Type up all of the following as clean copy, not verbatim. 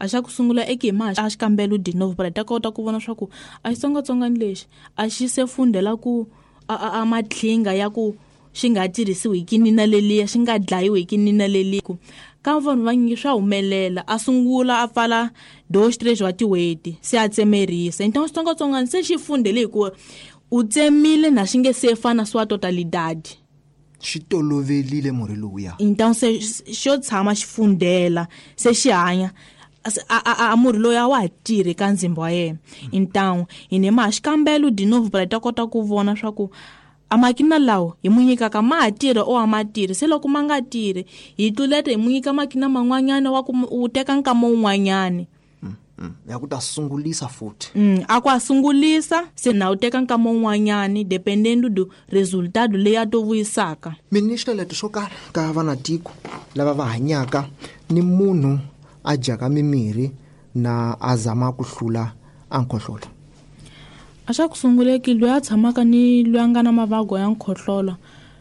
a xa ku sungula eke ma a xikambelo de novo para ta kota ku vona swa ku a xitsongwatsongwana lexi a xi se fundela ku a matlinga ya ku xi nga tirhisiwi hi kinina leliya xi nga dlayiwi hi kinina leliya ka vanhu vanyingi swa humelela a sungula a pfala 2-3 wa tiweti se a tsemerisa então xitsongwatsongwana se xi fundele hikuva u tsemile na xi nge se fana swa totalidade xi tolovelile murhi lowuya então se xo tshama xi fundela se xi hanya a murhi loya wa ha tirhi ka ndzimbo wa yena então hi ne ma xikambelo de novo para ta kota ku vona swa ku a makina lawo hi mu nyikaka ma ha tirhi o a ma tirhi se loko ma nga tirhi hi tluleta hi mu nyika makina man'wanyana wa ku u teka nkama wun'wanyani ya ku ta sungulisa futhi a ku a sungulisa se na u teka nkama wun'wanyani dependendo do resultado leyi a to vuyisaka minister leto swo karhi ka vanatiko lava va hanyaka ni munhu a dyaka mimirhi na a zama ku hlula a nkhohlola a xa ku sunguleki loyi a tshamaka ni loyi a nga na mavago ya nkhohlola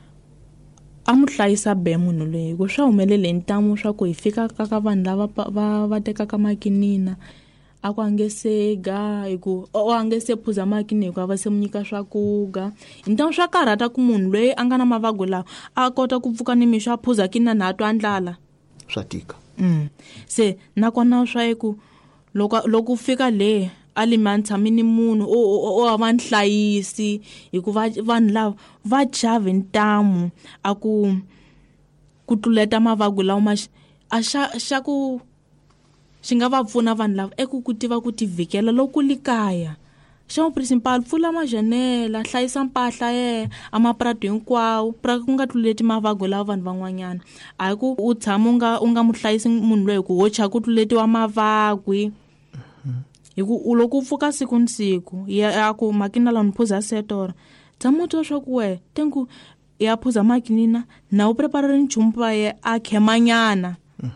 a mu hlayisa be munhu loyi ku swa humelele ntamu swa ku hi fika ka vanhu lava va tekaka makinina a ku a nge se ga hi ku a nge se phuza makini hi ku a va se mu nyika swakuga então swa karhata ku munhu loyi a nga na mavago lawa a kota ku pfuka ni mixo a phuza kina na twa ndlala swa tika se nakona swa ku loko fika le a limani tshamini munhu o va nhlayisi hikuva vanhu lava va chave ntamu a ku tluleta mavago lawa a xa ku xi nga va pfuna vanhu lava eku ku tiva ku tivikela loko likaya xa mu principal pfula majanela hlayisa mpahla amaparato hinkwawo para ku nga tluleti mavago lawa vanhu van'wanyana a ku u tshama u nga mu hlayisi munhu loyi ku wocha ku tluletiwa mavagwi hiku loko u pfuka siku ni siku ya ku makina lawa ni phuza setora tshama u twa swa ku tenku ya phuza makinina na u preparare nchumu pa ye a khemanyana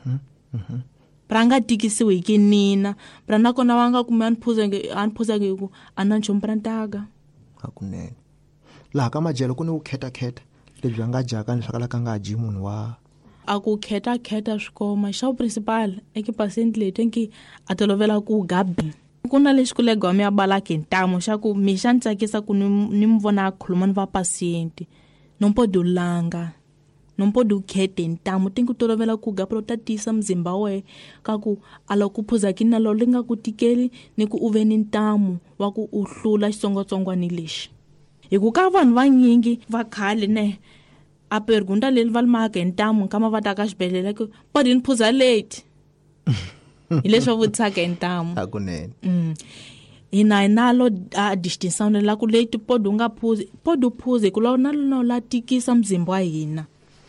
pra nga tikisiwi hi kinina pra nakona va nga kumi a ni phuza ku a na nchumu pra ntaga hakunene laha ka majelo ku ni ku kheta lebyi a nga dyaka ni swakalaka nga dyi munhu wa a ku kheta swikoma xa principal eke pasenti leyi tenki a tolovela ku gabi ku na lexi ku legwa mi ya balaka ntamu xa ku mi xa ni tsakisa ku ni mi vona a khuluma ni va pacienti nompodi u langa nompodi u khete ntamu tenki tolovela ku gapela u ta tiyisa mzimba we ka ku a loko ku phuza kini na lolo li nga ku tikeli ni ku u ve ni ntamu wa ku u hlula xitsongwatsongwana lexi hi ku ka vanhu vanyingi va khale ne a pergunta leli va limaka hi ntamu nkama va ta ka xibedhlele ku podi ni phuza late hi leswi va vutisaka hi ntamu hakunene hina nalo a distinction la ku late podi u nga phuzi podi u phuze ku lawa na la tikisa mzimba wa hina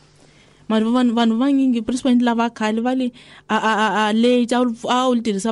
vanhu vanyingi principally lava khale va le a late a u tirhisa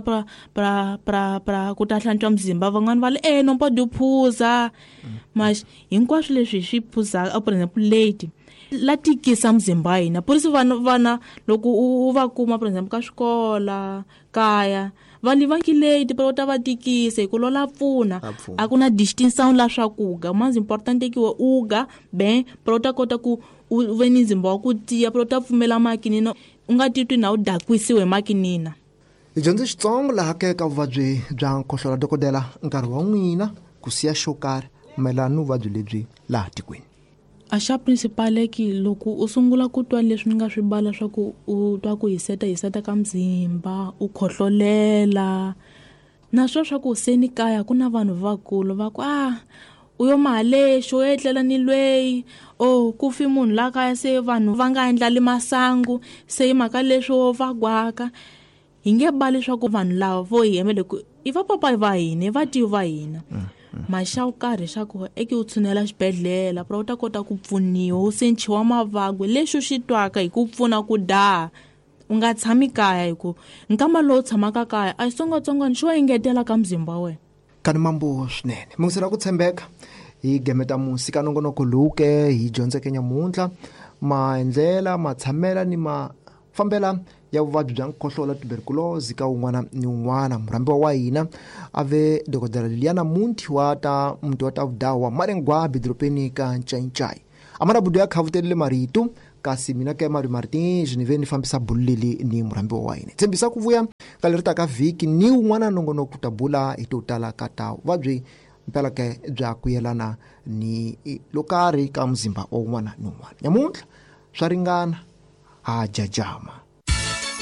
pra ku ta hlantswa mzimba van'wana va le no podi u phuza mas hinkwaswo leswi swi phuzaka for example late la tikisa mzimba wa hina porisi vana loko u va kuma for example ka swikola kaya vanhu va late pero ta va tikisa hi ku lola pfuna a ku na distinction la swakuga mas important ke we uga ben pero ta kota ku u ve ni ndzimba wa ku tiya pero ta pfumela makinina u nga titwi na u dakwisiwe makinina hi dyondze xitsongo laha ka vuvabyi bya nkhohlola dokodela nkarhi wa n'wina ku siya xo karhi mayelana ni vuvabyi lebyi laha tikweni a xa principal ki loko u sungula ku twa leswi ni nga swi bala swa ku u twa ku hiseta ka mzimba u khohlolela na swa ku se ni kaya ku na vanhu vakulu va ku u yo mahalexo u etlela ni lweyi ku fi munhu la kaya se vanhu va nga endla le masangu se hi mhaka leswo va gwaka hi nge bali leswaku vanhu lava vo hi yemele ku i va papa va hina i vativi va hina maxa u karhi xa ku eke u tshunela xibedhlele pra u ta kota ku pfuniwa u senchiwa mavagwe leswi xi twaka hi ku pfuna ku daha u nga tshami kaya hi ku nkama lowu tshamaka kaya a xitsongwatsongwana xo engetela ka mzimba wena kani mambo swinene mungisela ku tshembeka hi gemeta musi ka nongonoko lowu ke hi dyondzeke nyamuntlha maendlela matshamela ni mafambela ya vuvabyi bya nkhohlola tuberculosis ka un'wana ni un'wana murambiwa wa hina ave dokodela Liliana Munthi wa ta mntu wa ta vudawa Malengwabi dropeni ka Ncai amana budu ya khavutele marito kasi mina ke Mari Martin ni ve ni fambisa bulili ni murambiwa wa hina tshembisa ku vuya ka leri taka vhiki ni un'wana nongonoko ku ta bula hi to tala ka ta vuvabyi mpela ke bya ku yelana ni lokari ka muzimba wun'wana ni wun'wana. Nyamuntlha swa ringana ha jajama.